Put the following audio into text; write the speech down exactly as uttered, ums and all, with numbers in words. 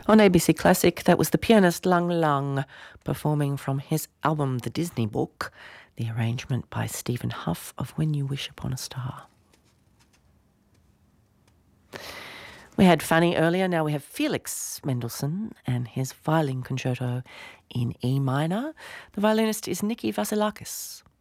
On A B C Classic, that was the pianist Lung Lung performing from his album The Disney Book, the arrangement by Stephen Huff of When You Wish Upon a Star. We had Fanny earlier, now we have Felix Mendelssohn and his violin concerto in E minor. The violinist is Nikki Vasilakis.